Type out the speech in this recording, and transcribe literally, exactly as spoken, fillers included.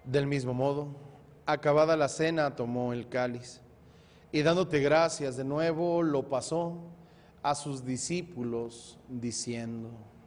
Del mismo modo, acabada la cena, tomó el cáliz y dándote gracias de nuevo, lo pasó a sus discípulos, diciendo: